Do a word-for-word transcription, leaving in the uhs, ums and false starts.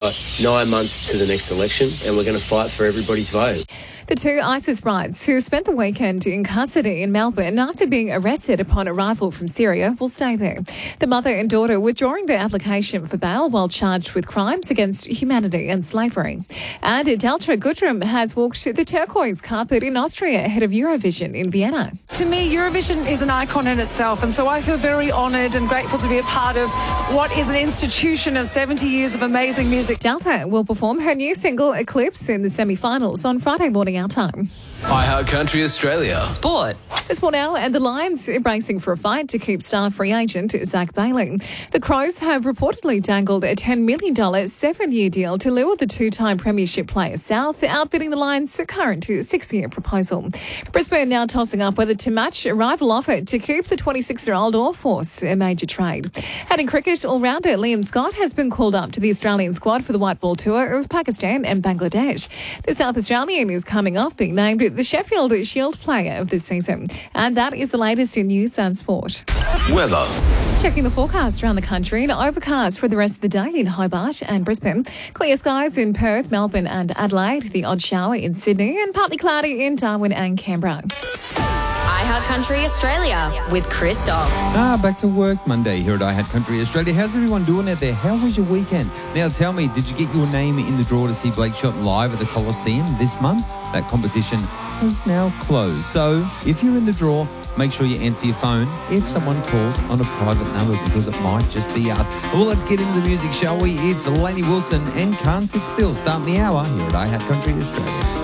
got nine months to the next election and we're going to fight for everybody's vote. The two ISIS brides who spent the weekend in custody in Melbourne after being arrested upon arrival from Syria will stay there. The mother and daughter withdrawing their application for bail while charged with crimes against humanity and slavery. And Delta Goodrum has walked the turquoise carpet in Austria ahead of Eurovision in Vienna. To me, Eurovision is an icon in itself, and so I feel very honoured and grateful to be a part of what is an institution of seventy years of amazing music. Delta will perform her new single Eclipse in the semi-finals on Friday morning our time. iHeartCountry Australia. Sport. The Sport now, and the Lions are bracing for a fight to keep star free agent Zach Bailey. The Crows have reportedly dangled a ten million dollars seven-year deal to lure the two-time premiership player south, outbidding the Lions' current six-year proposal. Brisbane now tossing up whether to match a rival offer to keep the twenty-six-year-old or force a major trade. And in cricket, all-rounder Liam Scott has been called up to the Australian squad for the white ball tour of Pakistan and Bangladesh. The South Australian is coming off being named the Sheffield Shield Player of the season. And that is the latest in news and sport. Weather. Checking the forecast around the country, and overcast for the rest of the day in Hobart and Brisbane. Clear skies in Perth, Melbourne and Adelaide. The odd shower in Sydney, and partly cloudy in Darwin and Canberra. iHeartCountry Australia with Christoph. Ah, back to work Monday here at iHeartCountry Australia. How's everyone doing out there? How was your weekend? Now tell me, did you get your name in the draw to see Blake Shelton live at the Coliseum this month? That competition has now closed. So if you're in the draw, make sure you answer your phone if someone calls on a private number, because it might just be us. Well, let's get into the music, shall we? It's Lainey Wilson and Can't Sit Still, starting the hour here at iHeartCountry Australia.